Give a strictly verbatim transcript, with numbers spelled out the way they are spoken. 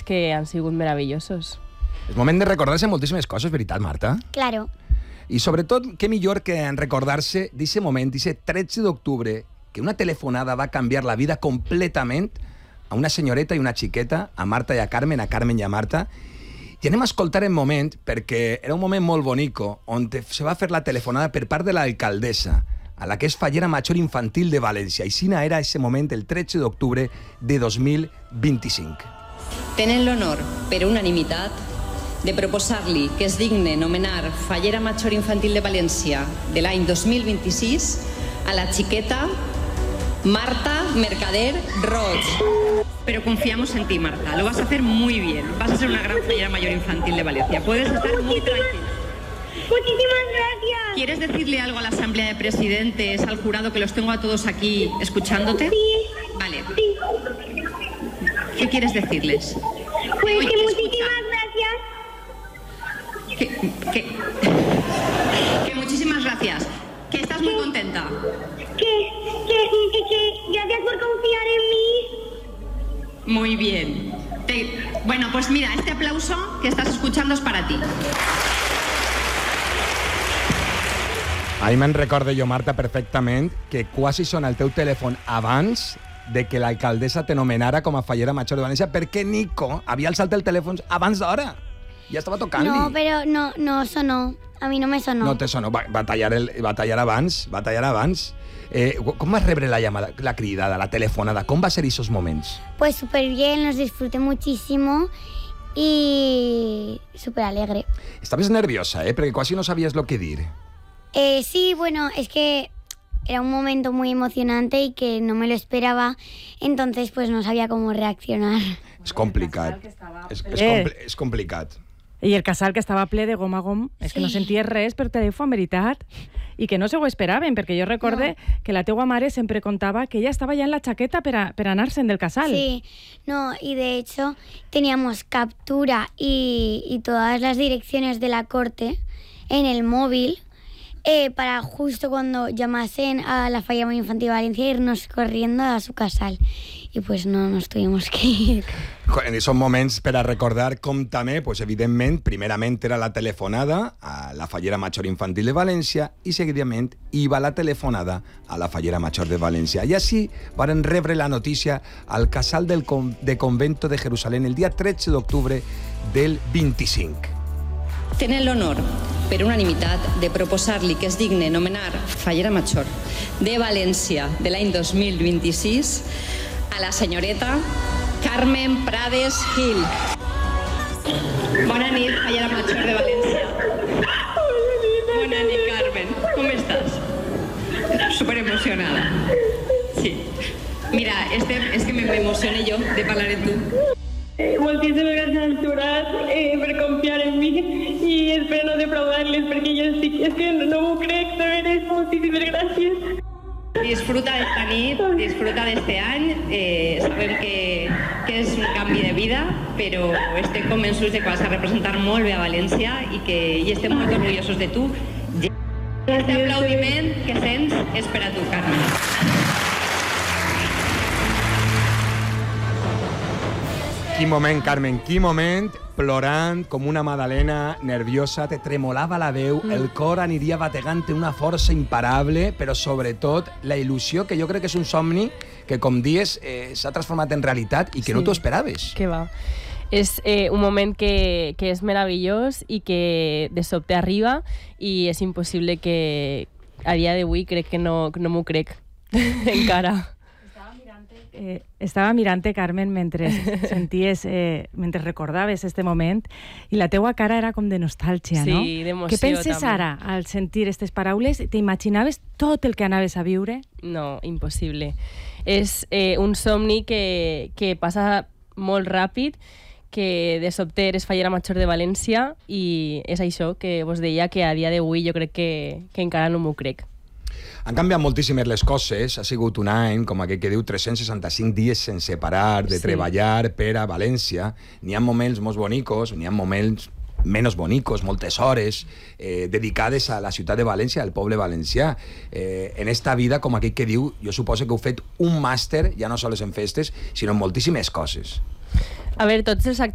que han sigut meravellosos. És moment de recordar-se moltíssimes coses, veritat, Marta? Claro. I sobretot, què millor que en recordar-se d'aquest moment, d'aquest tretze d'octubre, que una telefonada va canviar la vida completament a una senyoreta i una xiqueta, a Marta i a Carmen, a Carmen i a Marta. I anem a escoltar el moment, perquè era un moment molt bonico, on se va fer la telefonada per part de l'alcaldessa, a la que és fallera major infantil de València. I sina era ese moment, el tretze d'octubre de dos mil vint-i-cinc. Tenen l'honor, per unanimitat, de proposar-li que es digne nomenar fallera major infantil de València de l'any dos mil vint-i-sis a la xiqueta Marta Mercader Roig. Pero confiamos en ti, Marta. Lo vas a hacer muy bien. Vas a ser una gran fallera mayor infantil de Valencia. Puedes estar muy tranquila. Muchísimas gracias. ¿Quieres decirle algo a la Asamblea de Presidentes, al jurado, que los tengo a todos aquí escuchándote? Sí. Vale. Sí. ¿Qué quieres decirles? Pues Oye, que escucha. muchísimas gracias. Que, que, que muchísimas gracias. Que estás muy contenta. Que, que, que, que gracias por confiar en mí. Muy bien. Te- bueno, pues mira, este aplauso que estás escuchando es para ti. Ahir me'n recordo jo, Marta, perfectament, que quasi sona el teu telèfon abans de que l'alcaldessa te nomenara com a fallera major de València, perquè Nico havia alçat el telèfon abans d'hora. Ja estava tocant-li. No, pero no, no sonó. A mí no me sonó. No te sonó, va, va, tallar el, va tallar abans, va tallar abans. Eh, com vas rebre la llamada, la cridada, la telefonada? Com va ser esos moments? Pues súper bien, los disfruté muchísimo y súper alegre. Estaves nerviosa, eh? Perquè quasi no sabies lo que dir. Eh, sí, bueno, es que era un momento muy emocionante y que no me lo esperaba, entonces pues no sabía cómo reaccionar. És complicat. És, és, Eh. compli és complicat. I el casal que estava ple de gom a gom, és que no senties res per telèfon, veritat, i que no se ho esperaven, perquè jo recorde no. que la teua mare sempre contava que ella estava ja en la xaqueta per, a, per anar-se'n del casal. Sí, no, y de hecho teníamos captura y, y todas las direcciones de la corte en el móvil eh, para justo cuando llamasen a la falla infantil de Valencia irnos corriendo a su casal. Y pues no nos tuvimos que ir. Són moments per a recordar com també, pues, evidentment, primerament era la telefonada a la fallera major infantil de València i seguidament hi va la telefonada a la fallera major de València. I així varen rebre la notícia al casal del con de Convento de Jerusalén el dia tretze d'octubre del vint-i-cinc. Tenen l'honor, per unanimitat, de proposar-li que es digne nomenar fallera major de València de l'any dos mil vint-i-sis a la senyoreta Carmen Prades Gil. Bona nit, fallera major de València. Bona nit, Carmen. Com estàs? Súper emocionada. Sí. Mira, este, es que me, me emocioné yo de hablar en tú. Moltíssimes gràcies al jurat eh, per confiar en mi i espero no defraudarles perquè jo estic... És que no, no m'ho crec, de veres, moltíssimes gràcies. Disfruta d'esta nit, disfruta d'este any. Eh, sabem que, que és un canvi de vida, però estem convençuts de que vas a representar molt bé a València i que i estem molt orgullosos de tu. Este aplaudiment que sents és per a tu, Carmen. Quin moment, Carmen, quin moment, plorant com una magdalena, nerviosa, te tremolava la veu, mm. el cor aniria bategant una força imparable, però sobretot la il·lusió, que jo crec que és un somni que, com dies, eh, s'ha transformat en realitat i que sí. no t'ho esperaves. Que va. És eh, un moment que, que és meravellós i que de sobte arriba i és impossible que a dia d'avui crec que no, no m'ho crec encara. Eh, estava mirant-te, Carmen, mentre senties, eh, mentre recordaves este moment, i la teua cara era com de nostàlgia, sí, no? Sí, d'emoció Què penses també. ara al sentir aquestes paraules? T'imaginaves tot el que anaves a viure? No, impossible. És eh, un somni que, que passa molt ràpid, que de sobte eres fallera major de València i és això que vos deia que a dia d'avui jo crec que, que encara no m'ho crec. Han canviat moltíssimes les coses, ha sigut un any, com aquell que diu, tres-cents seixanta-cinc dies sense parar de sí. treballar per a València. N'hi ha moments molt bonicos, n'hi ha moments menys bonicos, moltes hores, eh, dedicades a la ciutat de València, al poble valencià. Eh, en esta vida, com aquell que diu, jo suposo que heu fet un màster, ja no sols en festes, sinó en moltíssimes coses. A veure, tots els actes